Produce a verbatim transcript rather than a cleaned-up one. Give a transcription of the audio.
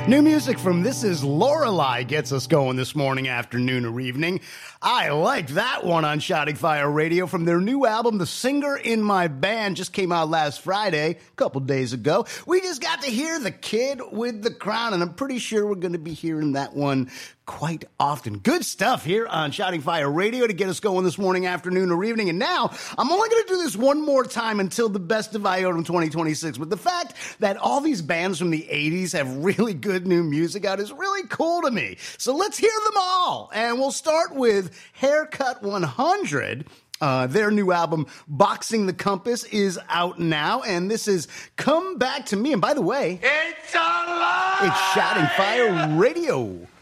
New music from This Is Lorelei gets us going this morning, afternoon, or evening. I like that one on Shouting Fire Radio from their new album, The Singer in My Band, just came out last Friday, a couple days ago. We just got to hear The Kid with the Crown, and I'm pretty sure we're going to be hearing that one quite often. Good stuff here on Shouting Fire Radio to get us going this morning, afternoon, or evening. And now, I'm only going to do this one more time until the best of Iotum twenty twenty-six. But the fact that all these bands from the eighties have really good new music out is really cool to me. So let's hear them all. And we'll start with Haircut one hundred. Uh, their new album, Boxing the Compass, is out now, and this is Come Back to Me. And by the way, it's alive! It's Shouting Fire Radio.